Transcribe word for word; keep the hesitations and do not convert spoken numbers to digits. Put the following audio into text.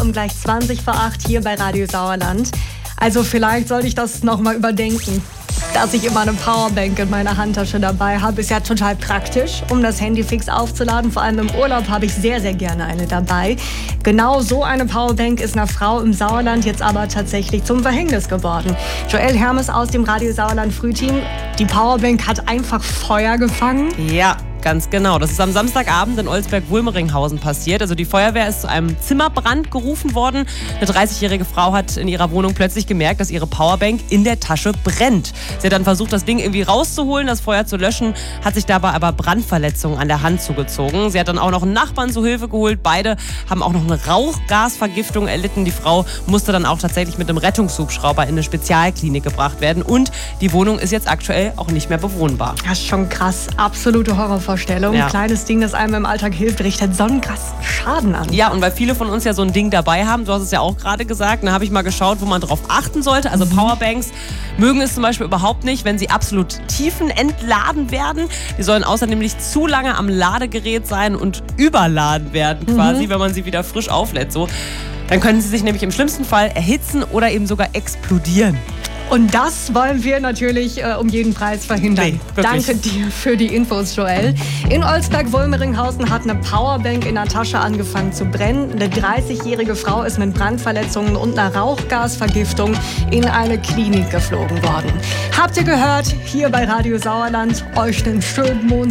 um gleich zwanzig vor acht hier bei Radio Sauerland. Also vielleicht sollte ich das nochmal überdenken. Dass ich immer eine Powerbank in meiner Handtasche dabei habe, ist ja total praktisch, um das Handy fix aufzuladen. Vor allem im Urlaub habe ich sehr, sehr gerne eine dabei. Genau so eine Powerbank ist einer Frau im Sauerland jetzt aber tatsächlich zum Verhängnis geworden. Joelle Hermes aus dem Radio Sauerland Frühteam. Die Powerbank hat einfach Feuer gefangen. Ja. Ganz genau. Das ist am Samstagabend in Olsberg-Wulmeringhausen passiert. Also die Feuerwehr ist zu einem Zimmerbrand gerufen worden. Eine dreißigjährige Frau hat in ihrer Wohnung plötzlich gemerkt, dass ihre Powerbank in der Tasche brennt. Sie hat dann versucht, das Ding irgendwie rauszuholen, das Feuer zu löschen, hat sich dabei aber Brandverletzungen an der Hand zugezogen. Sie hat dann auch noch einen Nachbarn zu Hilfe geholt. Beide haben auch noch eine Rauchgasvergiftung erlitten. Die Frau musste dann auch tatsächlich mit einem Rettungshubschrauber in eine Spezialklinik gebracht werden. Und die Wohnung ist jetzt aktuell auch nicht mehr bewohnbar. Das ist schon krass. Absolute Horrorvorstellung. Ja. Ein kleines Ding, das einem im Alltag hilft, richtet so einen krassen Schaden an. Ja, und weil viele von uns ja so ein Ding dabei haben, du hast es ja auch gerade gesagt, da habe ich mal geschaut, wo man drauf achten sollte. Also mhm. Powerbanks mögen es zum Beispiel überhaupt nicht, wenn sie absolut tiefenentladen werden. Die sollen außerdem nicht zu lange am Ladegerät sein und überladen werden quasi, mhm. wenn man sie wieder frisch auflädt. So. Dann können sie sich nämlich im schlimmsten Fall erhitzen oder eben sogar explodieren. Und das wollen wir natürlich äh, um jeden Preis verhindern. Nee, Danke dir für die Infos, Joelle. In Olsberg-Wulmeringhausen hat eine Powerbank in der Tasche angefangen zu brennen. Eine dreißigjährige Frau ist mit Brandverletzungen und einer Rauchgasvergiftung in eine Klinik geflogen worden. Habt ihr gehört? Hier bei Radio Sauerland. Euch einen schönen Montag.